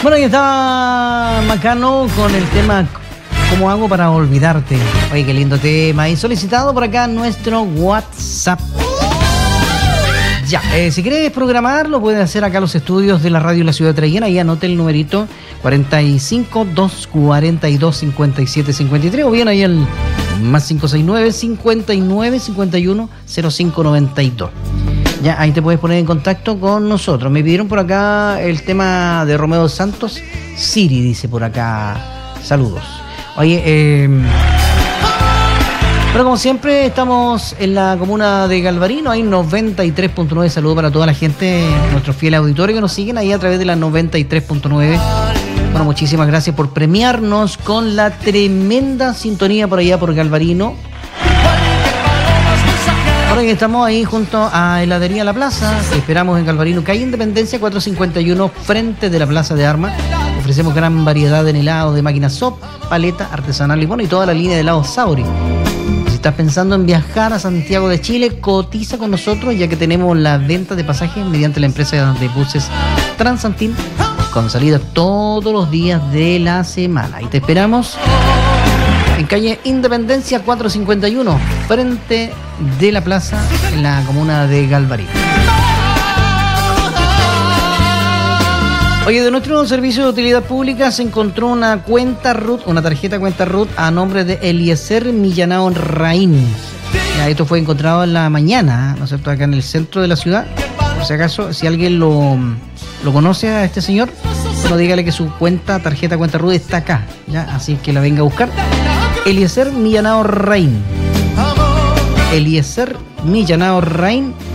Bueno, ahí estaba Macano con el tema ¿Cómo hago para olvidarte? Oye, qué lindo tema. Y solicitado por acá nuestro WhatsApp. Ya, si quieres programarlo, puedes hacer acá los estudios de la radio de la ciudad de Traiguén. Ahí anote el numerito 45 242 57 53 o bien ahí el más 569 59 51 05 92. Ya, ahí te puedes poner en contacto con nosotros. Me pidieron por acá el tema de Romeo Santos. Siri dice por acá. Saludos. Oye, pero como siempre estamos en la comuna de Galvarino, hay 93.9. Saludos para toda la gente, nuestros fieles auditores que nos siguen ahí a través de la 93.9. Bueno, muchísimas gracias por premiarnos con la tremenda sintonía por allá por Galvarino. Ahora que estamos ahí junto a Heladería La Plaza, te esperamos en Galvarino, calle Independencia 451, frente de la Plaza de Armas. Ofrecemos gran variedad en helados de máquina SOP, paleta, artesanal limón y toda la línea de helados Sauri. Si estás pensando en viajar a Santiago de Chile, cotiza con nosotros, ya que tenemos la venta de pasajes mediante la empresa de buses Transantil, con salida todos los días de la semana. Y te esperamos en calle Independencia 451, frente de la plaza, en la comuna de Galvarino. Oye, de nuestro servicio de utilidad pública se encontró una cuenta RUT, una tarjeta cuenta RUT a nombre de Eliezer Millanao Raín. Ya, esto fue encontrado en la mañana, ¿no es cierto?, acá en el centro de la ciudad. Por si acaso, si alguien lo conoce a este señor, bueno, dígale que su tarjeta cuenta RUT está acá, ¿ya? Así que la venga a buscar. Eliezer Millanao Raín. Eliezer Millanao Raín